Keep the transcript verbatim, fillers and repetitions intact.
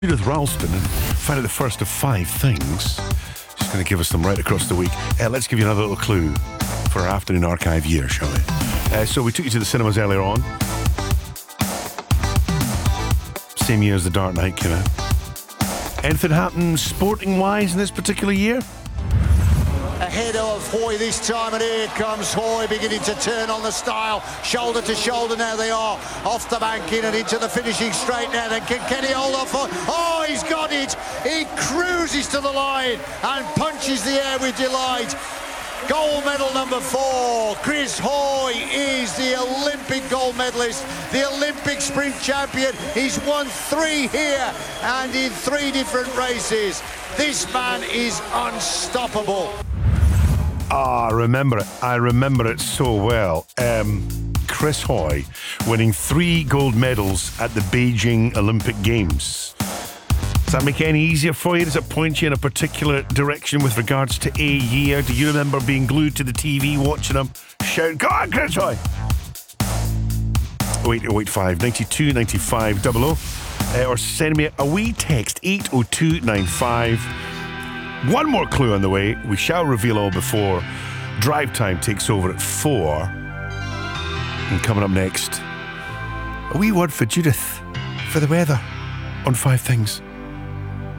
Judith Ralston, and find out the first of five things. She's going to give us them right across the week. Uh, let's give you another little clue for our afternoon archive year, shall we? Uh, so we took you to the cinemas earlier on. Same year as The Dark Knight came out. Anything happened sporting-wise in this particular year? Ahead of Hoy this time, and here comes Hoy beginning to turn on the style. Shoulder to shoulder now they are. Off the bank in and into the finishing straight now. Then can Kenny hold off? Oh, he's got it. He cruises to the line and punches the air with delight. Gold medal number four. Chris Hoy is the Olympic gold medalist, the Olympic sprint champion. He's won three here and in three different races. This man is unstoppable. Ah, I remember it. I remember it so well. Um, Chris Hoy winning three gold medals at the Beijing Olympic Games. Does that make it any easier for you? Does it point you in a particular direction with regards to a year? Do you remember being glued to the T V watching him shout, "Go on, Chris Hoy!" oh eight oh eight five, nine two nine five double oh uh, or send me a wee text eight oh two nine five. One more clue on the way. We shall reveal all before drive time takes over at four. And coming up next, a wee word for Judith for the weather on Five Things.